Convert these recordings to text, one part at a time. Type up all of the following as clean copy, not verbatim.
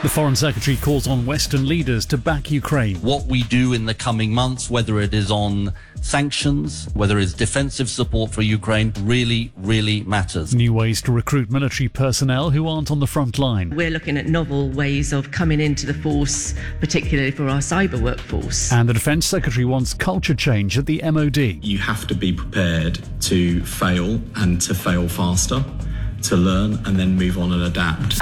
The Foreign Secretary calls on Western leaders to back Ukraine. What we do in the coming months, whether it is on sanctions, whether it's defensive support for Ukraine, really matters. New ways to recruit military personnel who aren't on the front line. We're looking at novel ways of coming into the force, particularly for our cyber workforce. And the Defence Secretary wants culture change at the MOD. You have to be prepared to fail and to fail faster, to learn and then move on and adapt.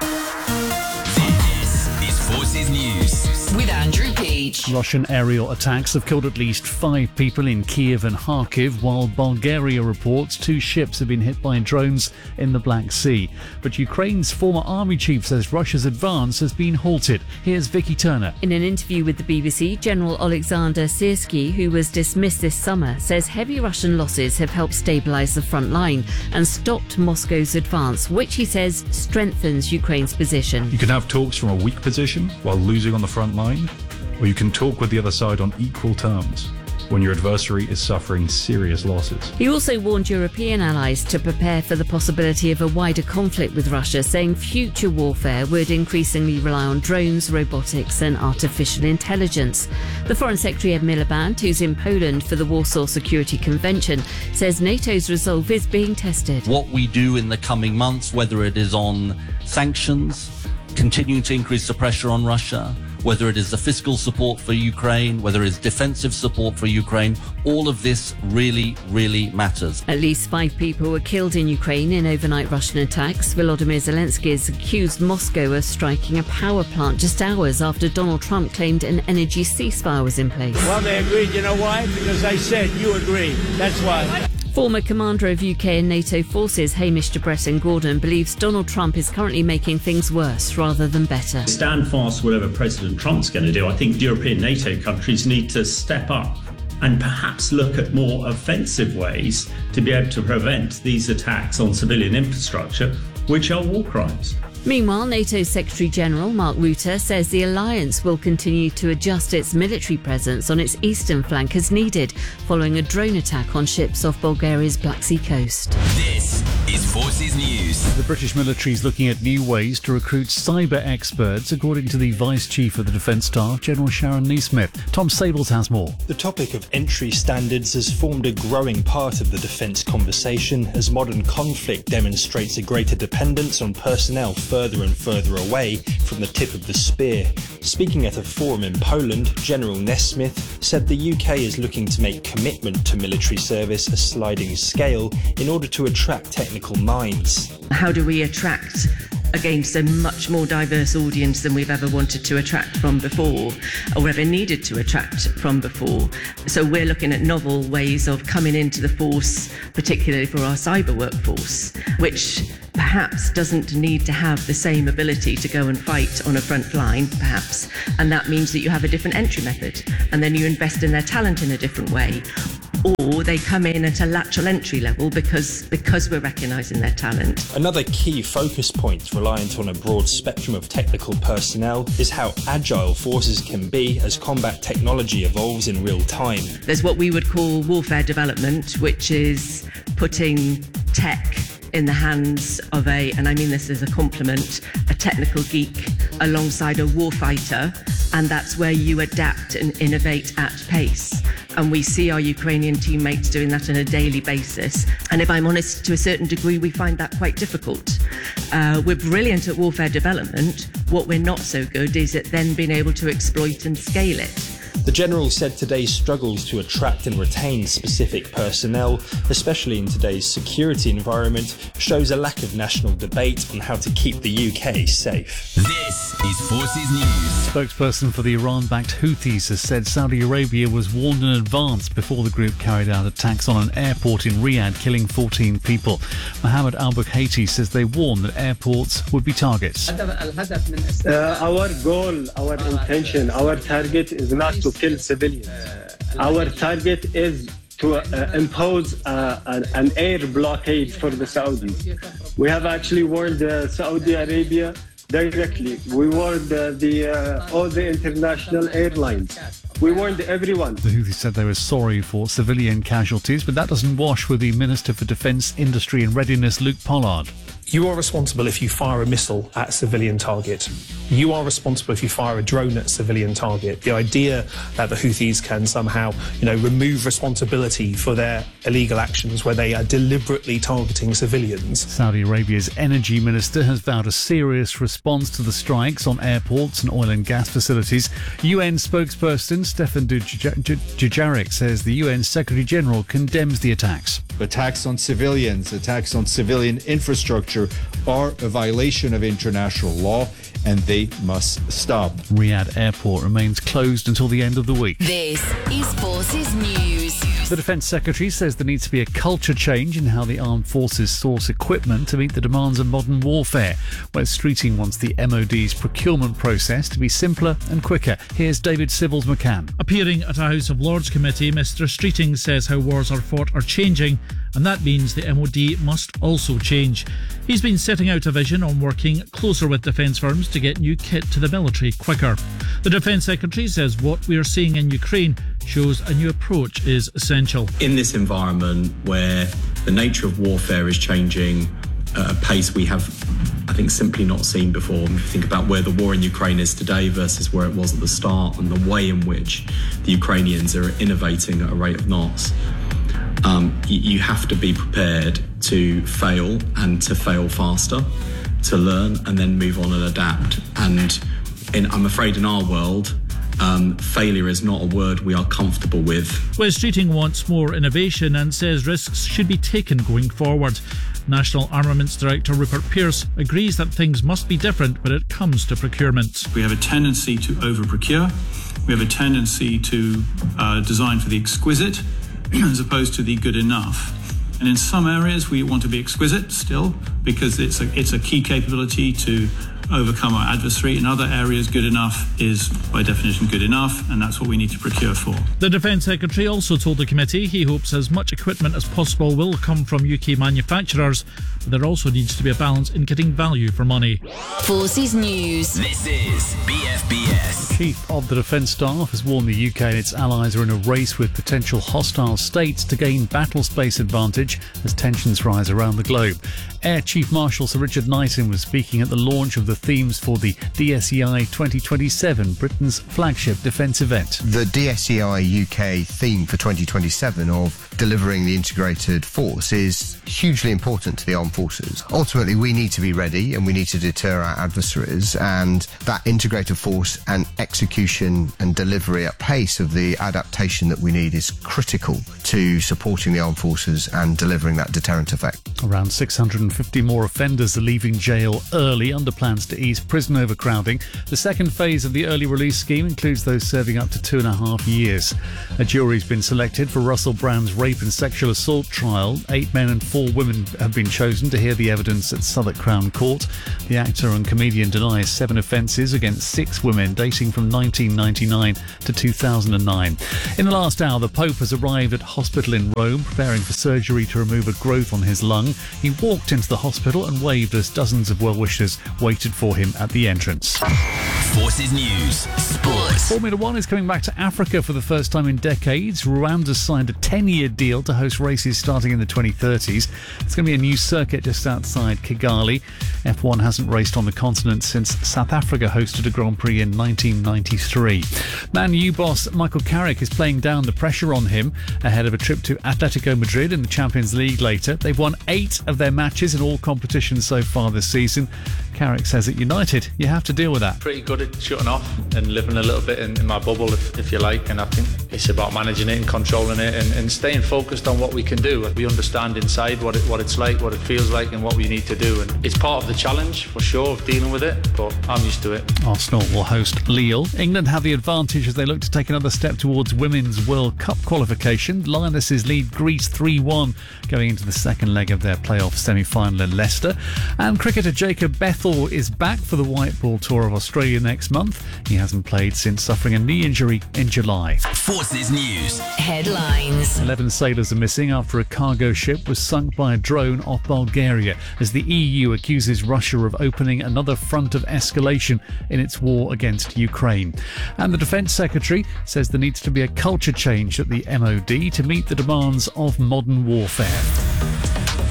Forces News with Andrew Peach. Russian aerial attacks have killed at least 5 people in Kiev and Kharkiv, while Bulgaria reports 2 ships have been hit by drones in the Black Sea. But Ukraine's former army chief says Russia's advance has been halted. Here's Vicky Turner. In an interview with the BBC, General Alexander Syrskyi, who was dismissed this summer, says heavy Russian losses have helped stabilise the front line and stopped Moscow's advance, which he says strengthens Ukraine's position. You can have talks from a weak position while losing on the front line, or you can talk with the other side on equal terms when your adversary is suffering serious losses. He also warned European allies to prepare for the possibility of a wider conflict with Russia, saying future warfare would increasingly rely on drones, robotics and artificial intelligence. The Foreign Secretary Ed Miliband, who's in Poland for the Warsaw Security Convention, says NATO's resolve is being tested. What we do in the coming months, whether it is on sanctions, continuing to increase the pressure on Russia, whether it is the fiscal support for Ukraine, whether it's defensive support for Ukraine, all of this really matters. At least 5 people were killed in Ukraine in overnight Russian attacks. Volodymyr Zelensky has accused Moscow of striking a power plant just hours after Donald Trump claimed an energy ceasefire was in place. Well, they agreed. You know why? Because I said you agree. That's why. Former commander of UK and NATO forces Hamish de Bretton-Gordon believes Donald Trump is currently making things worse rather than better. Stand fast whatever President Trump's going to do. I think European NATO countries need to step up and perhaps look at more offensive ways to be able to prevent these attacks on civilian infrastructure, which are war crimes. Meanwhile, NATO Secretary-General Mark Rutte says the alliance will continue to adjust its military presence on its eastern flank as needed, following a drone attack on ships off Bulgaria's Black Sea coast. This is Forces News. The British military is looking at new ways to recruit cyber experts, according to the Vice Chief of the Defence Staff, General Sharon Neesmith. Tom Sables has more. The topic of entry standards has formed a growing part of the defence conversation as modern conflict demonstrates a greater dependence on personnel further and further away from the tip of the spear. Speaking at a forum in Poland, General Nesmith said the UK is looking to make commitment to military service a sliding scale in order to attract technical minds. How do we attract against a much more diverse audience than we've ever wanted to attract from before, or ever needed to attract from before? So we're looking at novel ways of coming into the force, particularly for our cyber workforce, which perhaps doesn't need to have the same ability to go and fight on a front line, perhaps. And that means that you have a different entry method, and then you invest in their talent in a different way. Or they come in at a lateral entry level because we're recognising their talent. Another key focus point reliant on a broad spectrum of technical personnel is how agile forces can be as combat technology evolves in real time. There's what we would call warfare development, which is putting tech in the hands of and I mean this as a compliment, a technical geek alongside a warfighter, and that's where you adapt and innovate at pace. And we see our Ukrainian teammates doing that on a daily basis. And if I'm honest, to a certain degree, we find that quite difficult. We're brilliant at warfare development. What we're not so good is at then being able to exploit and scale it. The General said today's struggles to attract and retain specific personnel, especially in today's security environment, shows a lack of national debate on how to keep the UK safe. This is Forces News. Spokesperson for the Iran-backed Houthis has said Saudi Arabia was warned in advance before the group carried out attacks on an airport in Riyadh, killing 14 people. Mohammed al-Bukhati says they warned that airports would be targets. Our goal, our intention, our target is not to kill civilians. Our target is to impose an air blockade for the Saudis. We have actually warned Saudi Arabia directly. We warned all the international airlines. We warned everyone. The Houthis said they were sorry for civilian casualties, but that doesn't wash with the Minister for Defence, Industry and Readiness, Luke Pollard. You are responsible if you fire a missile at a civilian target. You are responsible if you fire a drone at a civilian target. The idea that the Houthis can somehow, remove responsibility for their illegal actions where they are deliberately targeting civilians. Saudi Arabia's energy minister has vowed a serious response to the strikes on airports and oil and gas facilities. UN spokesperson Stefan Dujarric says the UN Secretary-General condemns the attacks. Attacks on civilians, attacks on civilian infrastructure are a violation of international law, and they must stop. Riyadh Airport remains closed until the end of the week. This is Forces News. The Defence Secretary says there needs to be a culture change in how the armed forces source equipment to meet the demands of modern warfare. Wes Streeting wants the MOD's procurement process to be simpler and quicker. Here's David Sybills-McCann. Appearing at a House of Lords committee, Mr Streeting says how wars are fought are changing, and that means the MOD must also change. He's been setting out a vision on working closer with defence firms to get new kit to the military quicker. The Defence Secretary says what we are seeing in Ukraine shows a new approach is essential. In this environment where the nature of warfare is changing at a pace we have, I think, simply not seen before. If you think about where the war in Ukraine is today versus where it was at the start, and the way in which the Ukrainians are innovating at a rate of knots, you have to be prepared to fail and to fail faster, to learn and then move on and adapt. And I'm afraid in our world, failure is not a word we are comfortable with. Wes Streeting wants more innovation and says risks should be taken going forward. National Armaments Director Rupert Pearce agrees that things must be different when it comes to procurement. We have a tendency to over-procure. We have a tendency to design for the exquisite as opposed to the good enough. And in some areas we want to be exquisite still because it's a key capability to overcome our adversary. In other areas, good enough is by definition good enough, and that's what we need to procure for. The Defence Secretary also told the committee he hopes as much equipment as possible will come from UK manufacturers, but there also needs to be a balance in getting value for money. Forces News. This is BFBS. Chief of the Defence Staff has warned the UK and its allies are in a race with potential hostile states to gain battle space advantage as tensions rise around the globe. Air Chief Marshal Sir Richard Knighton was speaking at the launch of the themes for the DSEI 2027, Britain's flagship defence event. The DSEI UK theme for 2027 of delivering the integrated force is hugely important to the armed forces. Ultimately, we need to be ready and we need to deter our adversaries, and that integrated force and execution and delivery at pace of the adaptation that we need is critical to supporting the armed forces and delivering that deterrent effect. Around 650 more offenders are leaving jail early under plans to ease prison overcrowding. The second phase of the early release scheme includes those serving up to 2.5 years. A jury's been selected for Russell Brand's rape and sexual assault trial. 8 men and 4 women have been chosen to hear the evidence at Southwark Crown Court. The actor and comedian denies 7 offences against 6 women dating from 1999 to 2009. In the last hour, the Pope has arrived at hospital in Rome, preparing for surgery to remove a growth on his lung. He walked into the hospital and waved as dozens of well-wishers waited for him at the entrance. Forces News. Sports. Formula One is coming back to Africa for the first time in decades. Rwanda's signed a 10-year deal to host races starting in the 2030s. It's going to be a new circuit just outside Kigali. F1 hasn't raced on the continent since South Africa hosted a Grand Prix in 1993. Man U boss Michael Carrick is playing down the pressure on him ahead of a trip to Atletico Madrid in the Champions League later. They've won 8 of their matches in all competitions so far this season. Carrick says at United, you have to deal with that. Pretty good at shutting off and living a little bit in my bubble, if you like, and I think it's about managing it and controlling it and staying focused on what we can do. We understand inside what it's like, what it feels like, and what we need to do, and it's part of the challenge for sure of dealing with it, but I'm used to it. Arsenal will host Lille. England have the advantage as they look to take another step towards Women's World Cup qualification. Lionesses lead Greece 3-1 going into the second leg of their playoff semi-final in Leicester. And cricketer Jacob Bethel is back for the White Ball Tour of Australia next month. He hasn't played since suffering a knee injury in July. Forces News. Headlines. 11 sailors are missing after a cargo ship was sunk by a drone off Bulgaria as the EU accuses Russia of opening another front of escalation in its war against Ukraine. And the Defence Secretary says there needs to be a culture change at the MOD to meet the demands of modern warfare.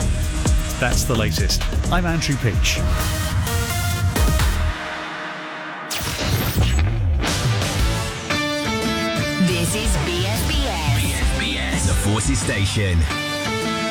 That's the latest. I'm Andrew Peach. This is BFBS. BFBS, the Forces Station.